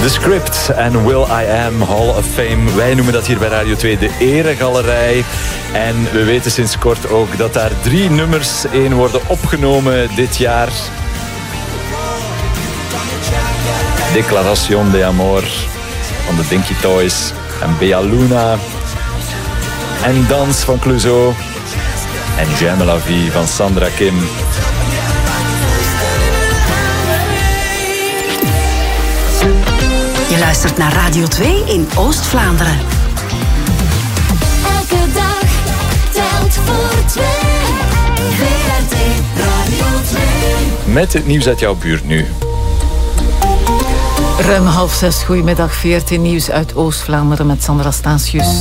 The Script en Will I Am, Hall of Fame. Wij noemen dat hier bij Radio 2 de Eregalerij. En we weten sinds kort ook dat daar 3 nummers in worden opgenomen dit jaar. Declaración de Amor van de Dinky Toys en Bea Luna. En Dans van Clouseau. En J'aime la vie van Sandra Kim. Je luistert naar Radio 2 in Oost-Vlaanderen. Elke dag telt voor 2. VRT Radio 2. Met het nieuws uit jouw buurt nu. Ruim 5:30, goedemiddag, VRT Nieuws uit Oost-Vlaanderen met Sandra Statius.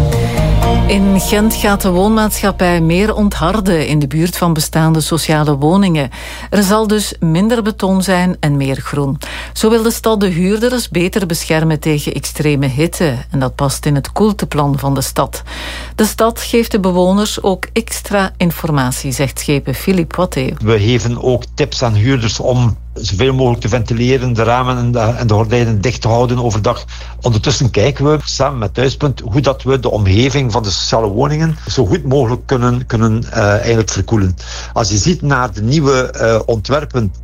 In Gent gaat de woonmaatschappij meer ontharden in de buurt van bestaande sociale woningen. Er zal dus minder beton zijn en meer groen. Zo wil de stad de huurders beter beschermen tegen extreme hitte. En dat past in het koelteplan van de stad. De stad geeft de bewoners ook extra informatie, zegt schepen Philippe Watté. We geven ook tips aan huurders om zoveel mogelijk te ventileren, de ramen en de gordijnen dicht te houden overdag. Ondertussen kijken we samen met Thuispunt hoe dat we de omgeving van de sociale woningen zo goed mogelijk kunnen eigenlijk verkoelen. Als je ziet naar de nieuwe ontwerpen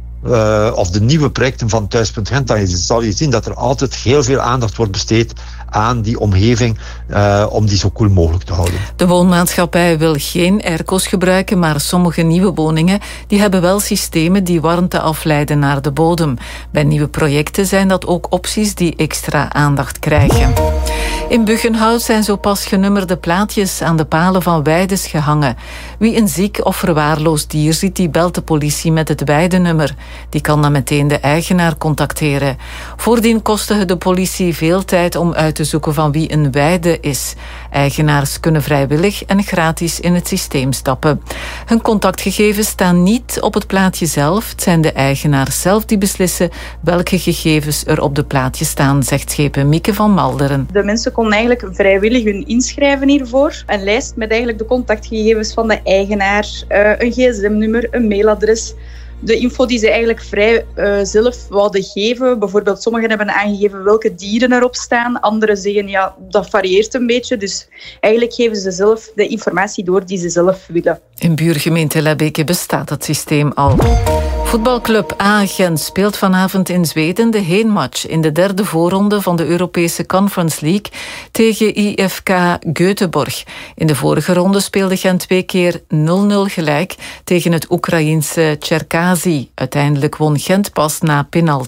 of de nieuwe projecten van Thuispunt Gent, dan zal je zien dat er altijd heel veel aandacht wordt besteed aan die omgeving om die zo koel mogelijk te houden. De woonmaatschappij wil geen airco's gebruiken, maar sommige nieuwe woningen die hebben wel systemen die warmte afleiden naar de bodem. Bij nieuwe projecten zijn dat ook opties die extra aandacht krijgen. In Buggenhout zijn zo pas genummerde plaatjes aan de palen van weides gehangen. Wie een ziek of verwaarloosd dier ziet, die belt de politie met het weidenummer. Die kan dan meteen de eigenaar contacteren. Voordien kostte het de politie veel tijd om uit te zoeken van wie een weide is. Eigenaars kunnen vrijwillig en gratis in het systeem stappen. Hun contactgegevens staan niet op het plaatje zelf. Het zijn de eigenaars zelf die beslissen welke gegevens er op de plaatje staan, zegt schepen Mieke van Malderen. De mensen konden eigenlijk vrijwillig hun inschrijven hiervoor. Een lijst met eigenlijk de contactgegevens van de eigenaar, een gsm-nummer, een mailadres. De info die ze eigenlijk vrij zelf wilden geven. Bijvoorbeeld, sommigen hebben aangegeven welke dieren erop staan. Anderen zeggen, ja, dat varieert een beetje. Dus eigenlijk geven ze zelf de informatie door die ze zelf willen. In buurgemeente Lebbeke bestaat het systeem al. Voetbalclub A Gent speelt vanavond in Zweden de heenmatch in de 3e voorronde van de Europese Conference League tegen IFK Göteborg. In de vorige ronde speelde Gent 2 keer 0-0 gelijk tegen het Oekraïense Cherkasy. Uiteindelijk won Gent pas na penalty.